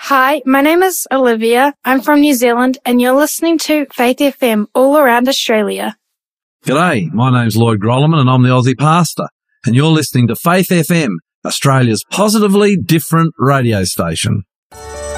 Hi, my name is Olivia. I'm from New Zealand, and you're listening to Faith FM all around Australia. G'day, my name's Lloyd Grolleman and I'm the Aussie Pastor, and you're listening to Faith FM, Australia's positively different radio station.